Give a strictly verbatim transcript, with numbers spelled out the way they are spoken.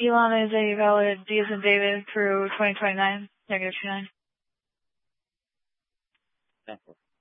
Elon is a valid D as in David through twenty twenty-nine, negative two nine. Thank you.